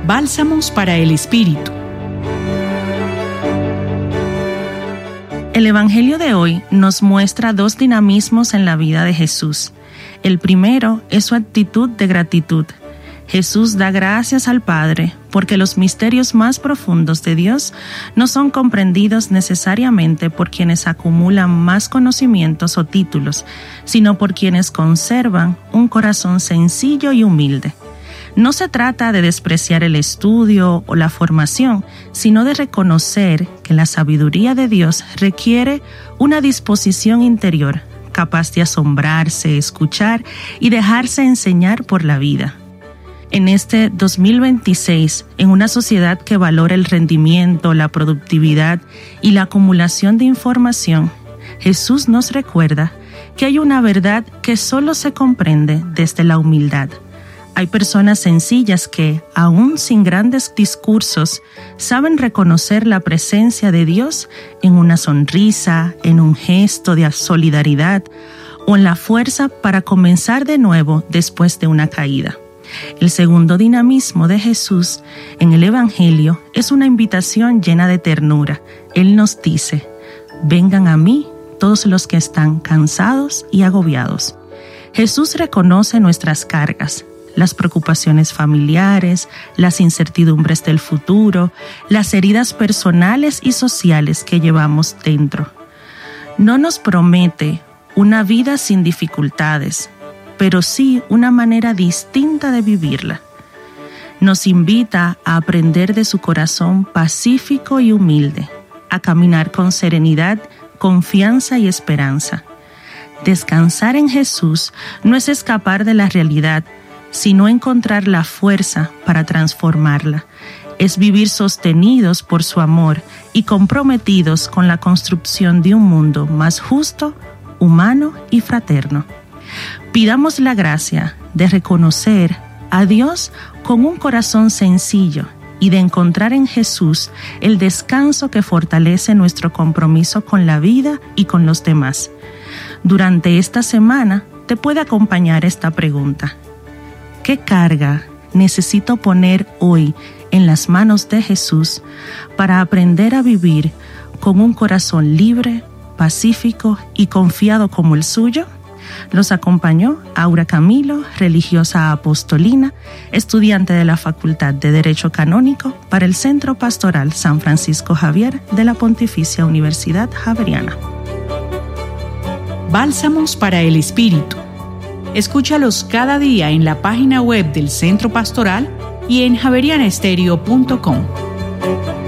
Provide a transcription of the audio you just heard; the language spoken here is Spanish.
Bálsamos para el Espíritu. El Evangelio de hoy nos muestra dos dinamismos en la vida de Jesús. El primero es su actitud de gratitud. Jesús da gracias al Padre porque los misterios más profundos de Dios no son comprendidos necesariamente por quienes acumulan más conocimientos o títulos, sino por quienes conservan un corazón sencillo y humilde. No se trata de despreciar el estudio o la formación, sino de reconocer que la sabiduría de Dios requiere una disposición interior, capaz de asombrarse, escuchar y dejarse enseñar por la vida. En este 2026, en una sociedad que valora el rendimiento, la productividad y la acumulación de información, Jesús nos recuerda que hay una verdad que solo se comprende desde la humildad. Hay personas sencillas que, aún sin grandes discursos, saben reconocer la presencia de Dios en una sonrisa, en un gesto de solidaridad o en la fuerza para comenzar de nuevo después de una caída. El segundo dinamismo de Jesús en el Evangelio es una invitación llena de ternura. Él nos dice: vengan a mí todos los que están cansados y agobiados. Jesús reconoce nuestras cargas, las preocupaciones familiares, las incertidumbres del futuro, las heridas personales y sociales que llevamos dentro. No nos promete una vida sin dificultades, pero sí una manera distinta de vivirla. Nos invita a aprender de su corazón pacífico y humilde, a caminar con serenidad, confianza y esperanza. Descansar en Jesús no es escapar de la realidad, sino encontrar la fuerza para transformarla. Es vivir sostenidos por su amor y comprometidos con la construcción de un mundo más justo, humano y fraterno. Pidamos la gracia de reconocer a Dios con un corazón sencillo y de encontrar en Jesús el descanso que fortalece nuestro compromiso con la vida y con los demás. Durante esta semana te puede acompañar esta pregunta: ¿qué carga necesito poner hoy en las manos de Jesús para aprender a vivir con un corazón libre, pacífico y confiado como el suyo? Los acompañó Aura Camilo, religiosa apostolina, estudiante de la Facultad de Derecho Canónico para el Centro Pastoral San Francisco Javier de la Pontificia Universidad Javeriana. Bálsamos para el Espíritu. Escúchalos cada día en la página web del Centro Pastoral y en javerianestereo.com.